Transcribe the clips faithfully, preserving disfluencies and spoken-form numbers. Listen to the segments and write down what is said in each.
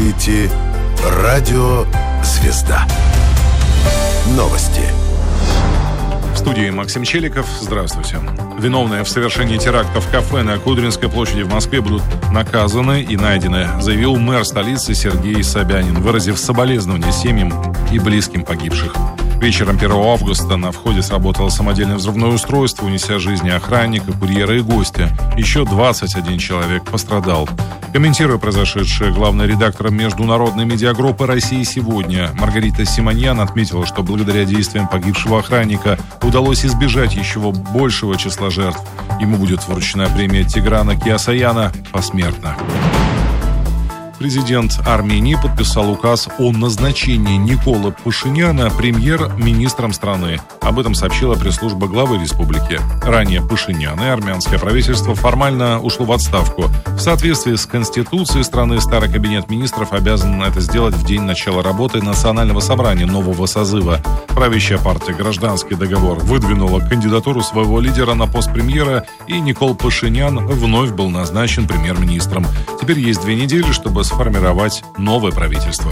слушаете «Радио Звезда». Новости. В студии Максим Челиков. Здравствуйте. Виновные в совершении теракта в кафе на Кудринской площади в Москве будут наказаны и найдены, заявил мэр столицы Сергей Собянин, выразив соболезнования семьям и близким погибших. Вечером первого августа на входе сработало самодельное взрывное устройство, унеся жизни охранника, курьера и гостя. Еще двадцать один человек пострадал. Комментируя произошедшее, главный редактор международной медиагруппы «Россия сегодня» Маргарита Симоньян отметила, что благодаря действиям погибшего охранника удалось избежать еще большего числа жертв. Ему будет вручена премия Тиграна Кеосаяна посмертно. Президент Армении подписал указ о назначении Николы Пашиняна премьер-министром страны. Об этом сообщила пресс-служба главы республики. Ранее Пашинян и армянское правительство формально ушло в отставку. В соответствии с Конституцией страны старый кабинет министров обязан это сделать в день начала работы Национального собрания нового созыва. Правящая партия «Гражданский договор» выдвинула кандидатуру своего лидера на пост премьера, и Никол Пашинян вновь был назначен премьер-министром. Теперь есть две недели, чтобы сформировать новое правительство.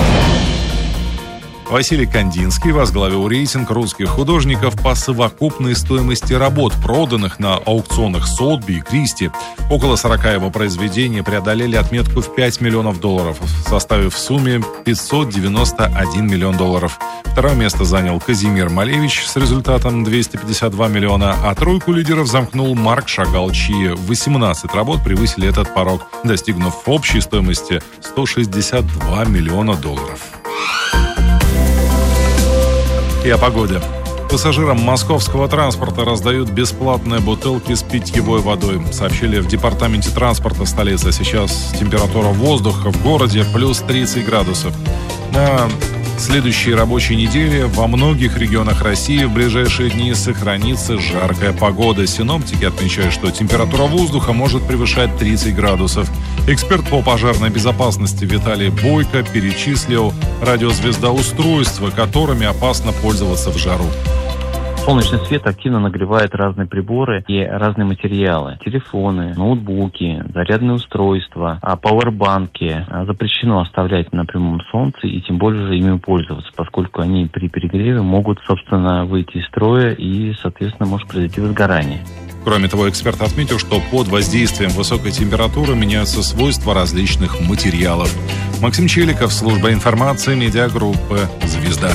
Василий Кандинский возглавил рейтинг русских художников по совокупной стоимости работ, проданных на аукционах Сотби и Кристи. Около сорока его произведений преодолели отметку в пять миллионов долларов, составив в сумме пятьсот девяносто один миллион долларов. Второе место занял Казимир Малевич с результатом двести пятьдесят два миллиона, а тройку лидеров замкнул Марк Шагал, чьи восемнадцать работ превысили этот порог, достигнув общей стоимости сто шестьдесят два миллиона долларов. И о погоде. Пассажирам московского транспорта раздают бесплатные бутылки с питьевой водой. Сообщили в департаменте транспорта столицы. Сейчас температура воздуха в городе плюс тридцать градусов. На следующей рабочей неделе во многих регионах России в ближайшие дни сохранится жаркая погода. Синоптики отмечают, что температура воздуха может превышать тридцать градусов. Эксперт по пожарной безопасности Виталий Бойко перечислил радиозвезда устройства, которыми опасно пользоваться в жару. Солнечный свет активно нагревает разные приборы и разные материалы. Телефоны, ноутбуки, зарядные устройства, пауэрбанки запрещено оставлять на прямом солнце и тем более же ими пользоваться, поскольку они при перегреве могут, собственно, выйти из строя и, соответственно, может произойти возгорание. Кроме того, эксперт отметил, что под воздействием высокой температуры меняются свойства различных материалов. Максим Челиков, служба информации медиагруппы «Звезда».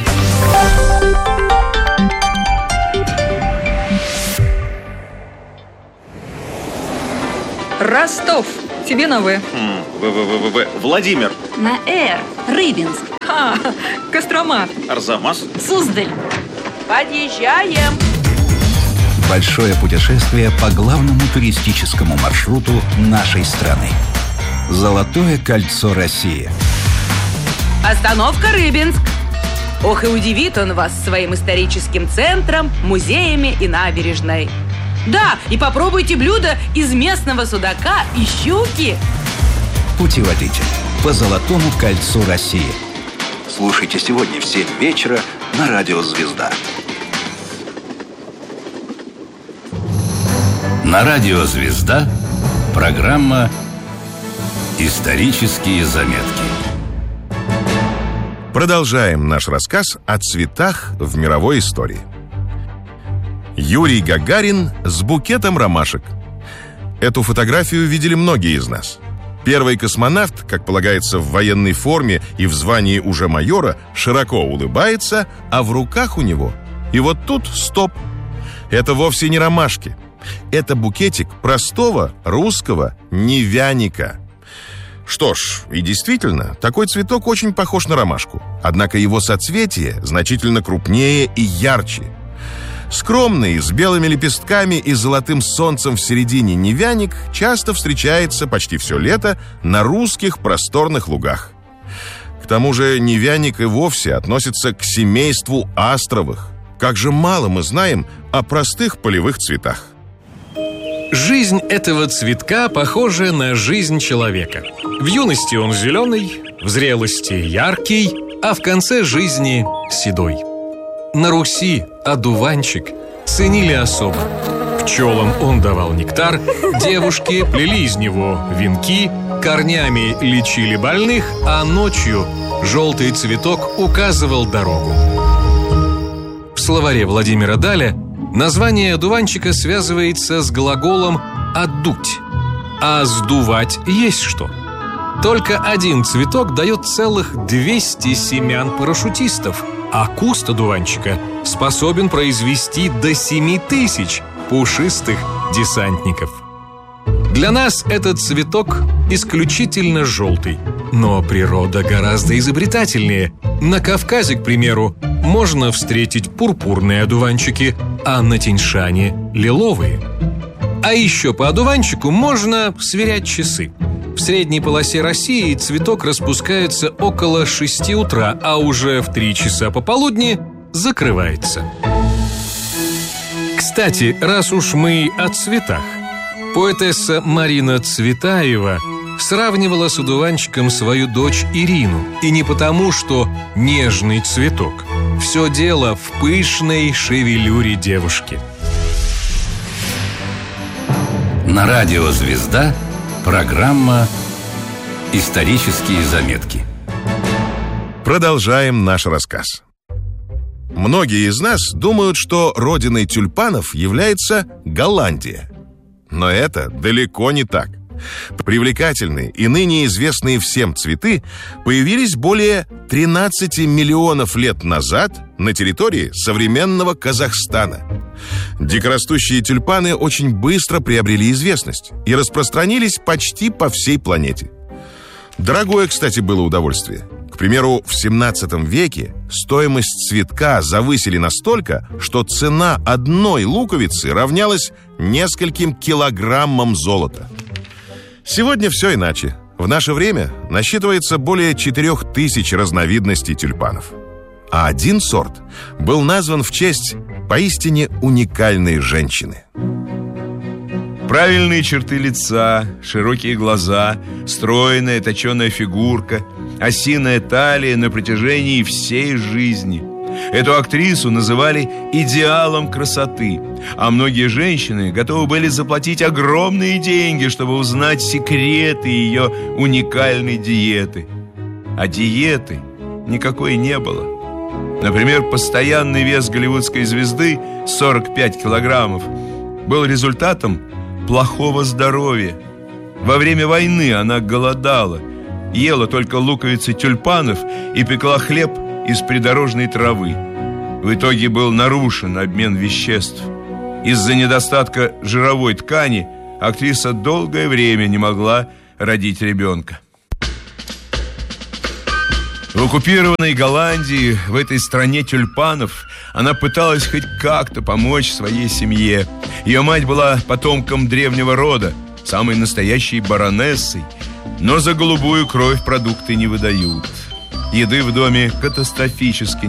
Ростов. Тебе на В. В-В-В-В. Владимир. На Р. Рыбинск. А, Кострома. Арзамас. Суздаль. Подъезжаем. Большое путешествие по главному туристическому маршруту нашей страны. Золотое кольцо России. Остановка Рыбинск. Ох, и удивит он вас своим историческим центром, музеями и набережной. Да, и попробуйте блюда из местного судака и щуки. Путеводитель по Золотому кольцу России. Слушайте сегодня в семь вечера на радио «Звезда». На радио «Звезда» программа «Исторические заметки». Продолжаем наш рассказ о цветах в мировой истории. Юрий Гагарин с букетом ромашек. Эту фотографию видели многие из нас. Первый космонавт, как полагается, в военной форме и в звании уже майора, широко улыбается, а в руках у него... И вот тут стоп. Это вовсе не ромашки. Это букетик простого русского невяника. Что ж, и действительно, такой цветок очень похож на ромашку. Однако его соцветие значительно крупнее и ярче. Скромный, с белыми лепестками и золотым солнцем в середине невяник часто встречается почти все лето на русских просторных лугах. К тому же невяник и вовсе относится к семейству астровых. Как же мало мы знаем о простых полевых цветах. Жизнь этого цветка похожа на жизнь человека. В юности он зеленый, в зрелости яркий, а в конце жизни седой. На Руси одуванчик ценили особо. Пчелам он давал нектар, девушки плели из него венки, корнями лечили больных, а ночью желтый цветок указывал дорогу. В словаре Владимира Даля название одуванчика связывается с глаголом «одуть», а сдувать есть что. Только один цветок дает целых двести семян парашютистов, а куст одуванчика способен произвести до семи тысяч пушистых десантников. Для нас этот цветок исключительно желтый, но природа гораздо изобретательнее. На Кавказе, к примеру, можно встретить пурпурные одуванчики, а на Тянь-Шане – лиловые. А еще по одуванчику можно сверять часы. В средней полосе России цветок распускается около шести утра, а уже в три часа пополудни закрывается. Кстати, раз уж мы о цветах, поэтесса Марина Цветаева сравнивала с одуванчиком свою дочь Ирину. И не потому, что нежный цветок. Все дело в пышной шевелюре девушки. На радио «Звезда» программа «Исторические заметки». Продолжаем наш рассказ. Многие из нас думают, что родиной тюльпанов является Голландия. Но это далеко не так. Привлекательные и ныне известные всем цветы появились более тринадцати миллионов лет назад на территории современного Казахстана. Дикорастущие тюльпаны очень быстро приобрели известность и распространились почти по всей планете. Дорогое, кстати, было удовольствие. К примеру, в семнадцатом веке стоимость цветка завысили настолько, что цена одной луковицы равнялась нескольким килограммам золота. Сегодня все иначе. В наше время насчитывается более четырех тысяч разновидностей тюльпанов. А один сорт был назван в честь поистине уникальной женщины. Правильные черты лица, широкие глаза, стройная точеная фигурка, осиная талия на протяжении всей жизни. Эту актрису называли идеалом красоты, а многие женщины готовы были заплатить огромные деньги, чтобы узнать секреты ее уникальной диеты. А диеты никакой не было. Например, постоянный вес голливудской звезды сорок пять килограммов был результатом плохого здоровья. Во время войны она голодала, ела только луковицы тюльпанов и пекла хлеб из придорожной травы. В итоге был нарушен обмен веществ. Из-за недостатка жировой ткани актриса долгое время не могла родить ребенка. В оккупированной Голландии, в этой стране тюльпанов, она пыталась хоть как-то помочь своей семье. Ее мать была потомком древнего рода, самой настоящей баронессой, но за голубую кровь продукты не выдают. Еды в доме катастрофически